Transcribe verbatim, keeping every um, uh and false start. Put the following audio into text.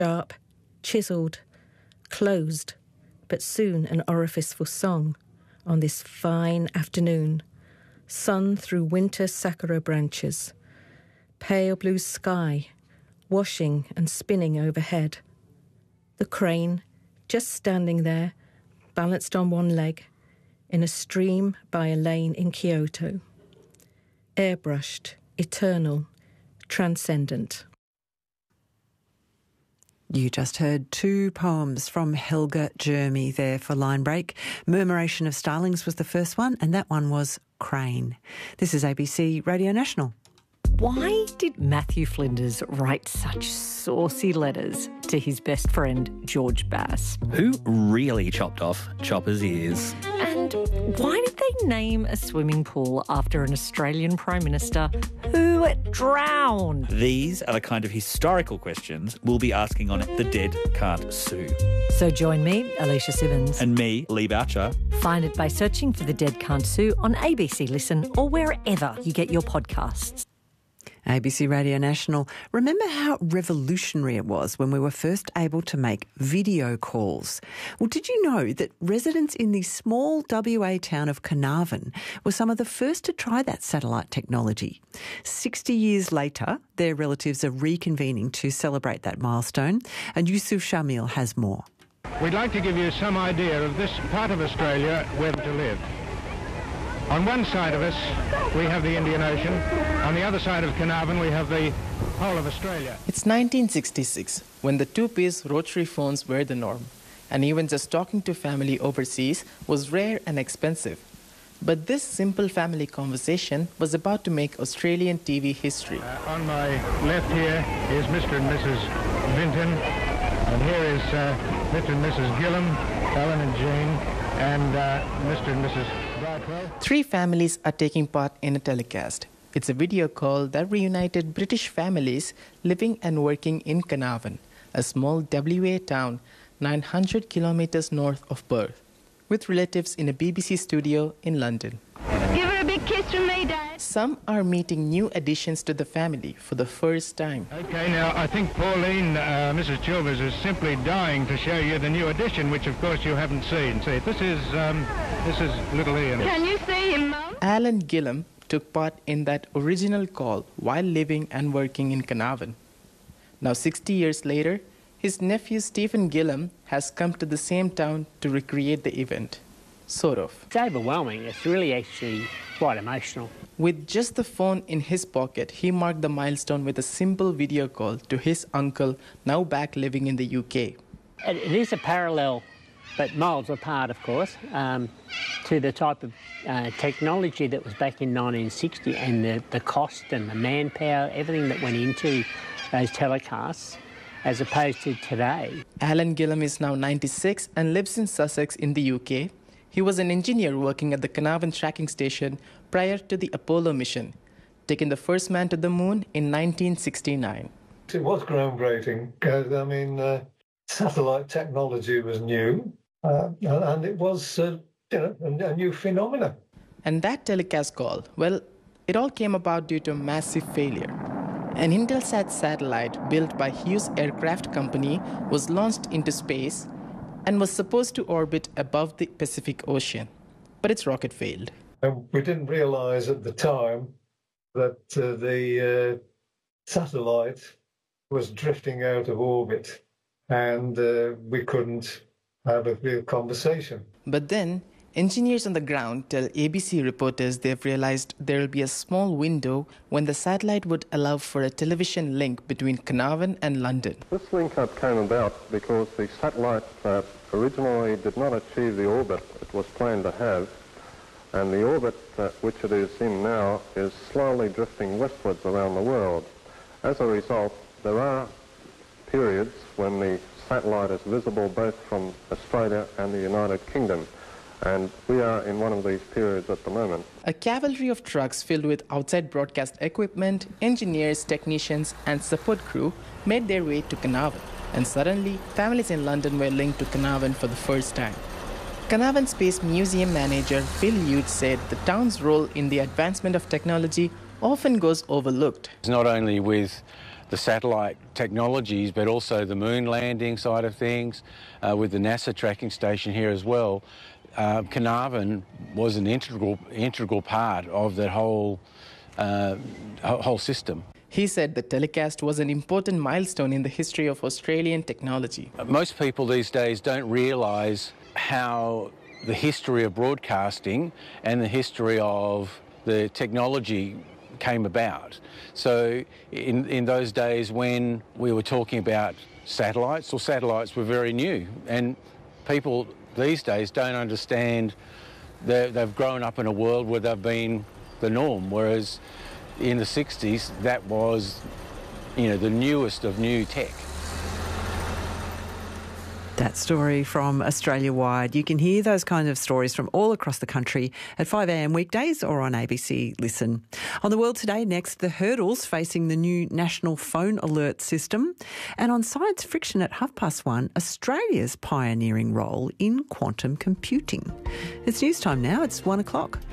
Sharp, chiselled, closed, but soon an orificeful song on this fine afternoon. Sun through winter sakura branches, pale blue sky, washing and spinning overhead. The crane, just standing there, balanced on one leg, in a stream by a lane in Kyoto. Airbrushed, eternal, transcendent. You just heard two poems from Helga Jermy there for Line Break. Murmuration of Starlings was the first one, and that one was Crane. This is A B C Radio National. Why did Matthew Flinders write such saucy letters to his best friend George Bass? Who really chopped off Chopper's ears? And why did they name a swimming pool after an Australian Prime Minister who drowned? These are the kind of historical questions we'll be asking on The Dead Can't Sue. So join me, Alicia Simmons. And me, Lee Boucher. Find it by searching for The Dead Can't Sue on A B C Listen or wherever you get your podcasts. A B C Radio National. Remember how revolutionary it was when we were first able to make video calls? Well, did you know that residents in the small W A town of Carnarvon were some of the first to try that satellite technology? Sixty years later, their relatives are reconvening to celebrate that milestone, and Yusuf Shamil has more. We'd like to give you some idea of this part of Australia where to live. On one side of us, we have the Indian Ocean. On the other side of Carnarvon, we have the whole of Australia. It's nineteen sixty-six, when the two-piece rotary phones were the norm, and even just talking to family overseas was rare and expensive. But this simple family conversation was about to make Australian T V history. Uh, on my left here is Mister and Missus Vinton, and here is uh, Mister and Missus Gillam, Ellen and Jane, and uh, Mister and Missus Brightwell. Three families are taking part in a telecast. It's a video call that reunited British families living and working in Carnarvon, a small W A town nine hundred kilometres north of Perth, with relatives in a B B C studio in London. Give her a big kiss from me, Dad. Some are meeting new additions to the family for the first time. Okay, now I think Pauline, uh, Missus Chilvers, is simply dying to show you the new addition, which of course you haven't seen. See, this is um, this is little Ian. Can you see him, Mum? Alan Gillam took part in that original call while living and working in Carnarvon. Now, sixty years later, his nephew Stephen Gillam has come to the same town to recreate the event. Sort of. It's overwhelming. It's really actually quite emotional. With just the phone in his pocket, he marked the milestone with a simple video call to his uncle, now back living in the U K. It, it is a parallel, but miles apart, of course, um, to the type of uh, technology that was back in nineteen sixty, and the, the cost and the manpower, everything that went into those telecasts, as opposed to today. Alan Gillam is now ninety-six and lives in Sussex in the U K. He was an engineer working at the Carnarvon tracking station prior to the Apollo mission, taking the first man to the moon in nineteen sixty-nine. It was groundbreaking. I mean, uh, satellite technology was new, uh, and it was uh, you know, a, a new phenomenon. And that telecast call, well, it all came about due to a massive failure. An Intelsat satellite built by Hughes Aircraft Company was launched into space and was supposed to orbit above the Pacific Ocean, but its rocket failed. And we didn't realize at the time that uh, the uh, satellite was drifting out of orbit, and uh, we couldn't have a real conversation. But then, engineers on the ground tell A B C reporters they've realized there will be a small window when the satellite would allow for a television link between Carnarvon and London. This link-up came about because the satellite uh, originally did not achieve the orbit it was planned to have, and the orbit uh, which it is in now is slowly drifting westwards around the world. As a result, there are periods when the satellite is visible both from Australia and the United Kingdom, and we are in one of these periods at the moment. A cavalry of trucks filled with outside broadcast equipment, engineers, technicians, and support crew made their way to Carnarvon, and suddenly families in London were linked to Carnarvon for the first time. Carnarvon Space Museum manager Phil Hughes said the town's role in the advancement of technology often goes overlooked. Not only with the satellite technologies, but also the moon landing side of things, uh, with the NASA tracking station here as well. Uh, Carnarvon was an integral integral part of that whole uh, whole system. He said the telecast was an important milestone in the history of Australian technology. Most people these days don't realise how the history of broadcasting and the history of the technology came about. So in, in those days when we were talking about satellites, or satellites were very new, and people these days don't understand that they've grown up in a world where they've been the norm, whereas in the sixties that was, you know, the newest of new tech. That story from Australia Wide. You can hear those kinds of stories from all across the country at five a m weekdays or on A B C Listen. On The World Today next, the hurdles facing the new National Phone Alert System. And on Science Friction at half past one, Australia's pioneering role in quantum computing. It's news time now. It's one o'clock.